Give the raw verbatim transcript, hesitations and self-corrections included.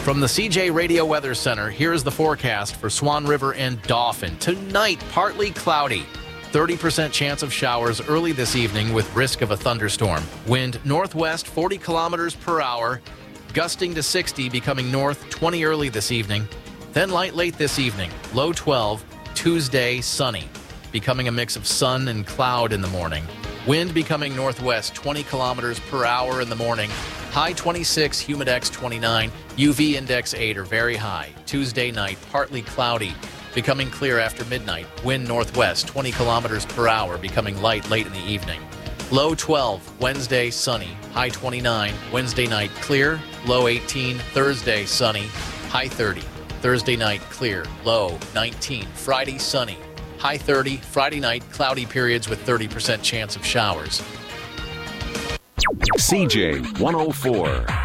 From the C J Radio Weather Center, here's the forecast for Swan River and Dauphin. Tonight, partly cloudy. thirty percent chance of showers early this evening with risk of a thunderstorm. Wind northwest forty kilometers per hour, gusting to sixty, becoming north twenty early this evening. Then light late this evening, low twelve. Tuesday, sunny, becoming a mix of sun and cloud in the morning. Wind becoming northwest twenty kilometers per hour in the morning. High twenty-six, humidex twenty-nine, U V index eight or very high. Tuesday night, partly cloudy, becoming clear after midnight. Wind northwest twenty kilometers per hour, becoming light late in the evening. Low twelve, Wednesday sunny, high twenty-nine. Wednesday night clear, low eighteen. Thursday sunny, high thirty. Thursday night clear, low nineteen. Friday sunny, high thirty. Friday night cloudy periods with thirty percent chance of showers. C J one oh four.